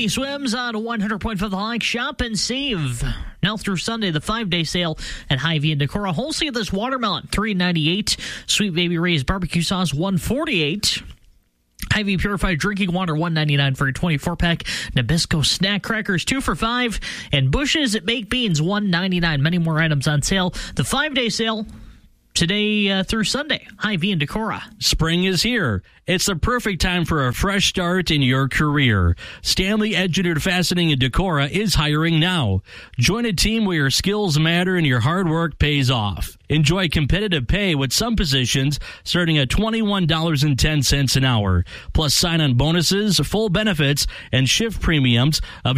Hy-Vee Swims on 100.5 The Hike. Shop and save. Now through Sunday, the 5-day sale at Hy-Vee and Decorah. Wholesale this watermelon, $3.98. Sweet Baby Ray's barbecue sauce, $1.48. Hy-Vee purified drinking water, $1.99 for a 24-pack. Nabisco snack crackers, 2 for $5. And Bush's baked beans, $1.99. Many more items on sale. The 5-day sale today through Sunday. Hy-Vee and Decorah. Spring is here. It's the perfect time for a fresh start in your career. Stanley Engineered Fastening in Decorah is hiring now. Join a team where your skills matter and your hard work pays off. Enjoy competitive pay with some positions starting at $21.10 an hour, plus sign-on bonuses, full benefits, and shift premiums of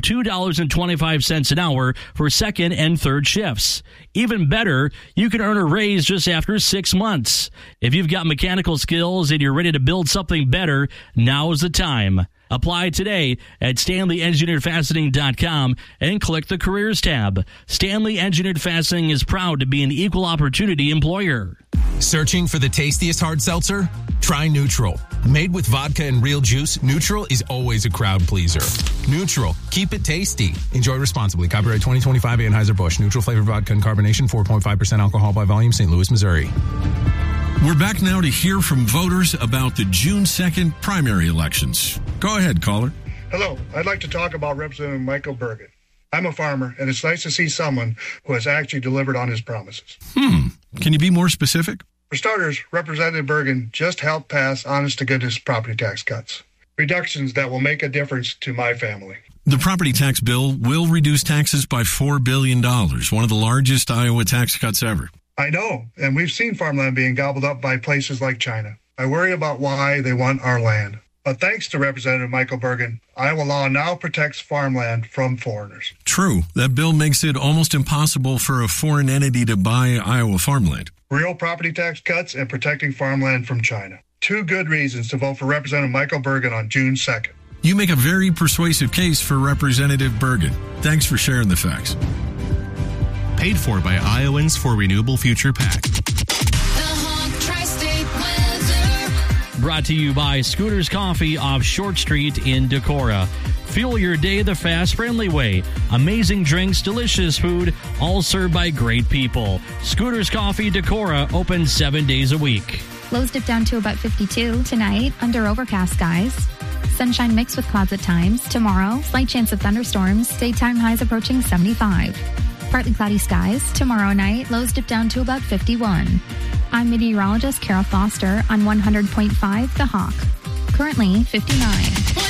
$2.25 an hour for second and third shifts. Even better, you can earn a raise just after 6 months. If you've got mechanical skills and you're ready to build something better, now is the time. Apply today at StanleyEngineeredFastening.com and click the Careers tab. Stanley Engineered Fastening is proud to be an equal opportunity employer. Searching for the tastiest hard seltzer? Try Neutral. Made with vodka and real juice, Neutral is always a crowd pleaser. Neutral. Keep it tasty. Enjoy responsibly. Copyright 2025 Anheuser-Busch. Neutral flavored vodka and carbonation, 4.5% alcohol by volume, St. Louis, Missouri. We're back now to hear from voters about the June 2nd primary elections. Go ahead, caller. Hello. I'd like to talk about Representative Michael Bergen. I'm a farmer, and it's nice to see someone who has actually delivered on his promises. Can you be more specific? For starters, Representative Bergen just helped pass honest-to-goodness property tax cuts, reductions that will make a difference to my family. The property tax bill will reduce taxes by $4 billion, one of the largest Iowa tax cuts ever. I know, and we've seen farmland being gobbled up by places like China. I worry about why they want our land. But thanks to Representative Michael Bergen, Iowa law now protects farmland from foreigners. True. That bill makes it almost impossible for a foreign entity to buy Iowa farmland. Real property tax cuts and protecting farmland from China. 2 good reasons to vote for Representative Michael Bergen on June 2nd. You make a very persuasive case for Representative Bergen. Thanks for sharing the facts. Paid for by Iowans for Renewable Future PAC. Brought to you by Scooters Coffee off Short Street in Decorah. Fuel your day the fast-friendly way. Amazing drinks, delicious food, all served by great people. Scooters Coffee Decorah, open 7 days a week. Lows dip down to about 52 tonight under overcast skies. Sunshine mixed with clouds at times. Tomorrow, slight chance of thunderstorms. Daytime highs approaching 75. Partly cloudy skies. Tomorrow night, lows dip down to about 51. I'm meteorologist Carol Foster on 100.5 The Hawk. Currently 59.